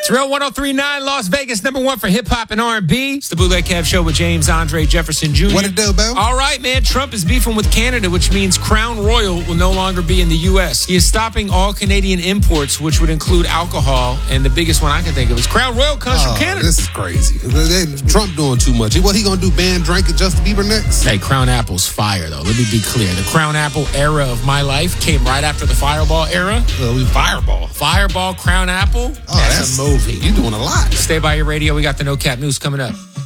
It's Real 103.9 Las Vegas, number one for hip-hop and R&B. It's the Bootleg Kev Show with James Andre Jefferson Jr. What it do, Bill? All right, man. Trump is beefing with Canada, which means Crown Royal will no longer be in the U.S. He is stopping all Canadian imports, which would include alcohol. And the biggest one I can think of is Crown Royal comes from Canada. This is crazy. Trump doing too much. What he gonna do, ban drinking Justin Bieber next? Hey, Crown Apple's fire, though. Let me be clear. The Crown Apple era of my life came right after the Fireball era. Fireball. Fireball, Crown Apple. Oh, that's a movie. You doing a lot. Stay by your radio. We got the No Cap News coming up.